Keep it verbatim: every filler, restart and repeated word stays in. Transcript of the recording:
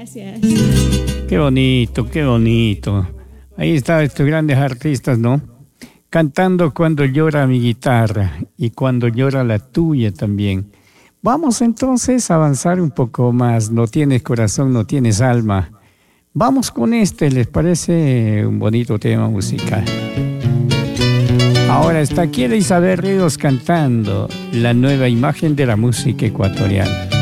gracias. Qué bonito, qué bonito. Ahí están estos grandes artistas, ¿no? Cantando Cuando llora mi guitarra y cuando llora la tuya también. Vamos entonces a avanzar un poco más. No tienes corazón, no tienes alma. Vamos con este, ¿les parece un bonito tema musical? Ahora está aquí Isabel Ríos cantando La nueva imagen de la música ecuatoriana.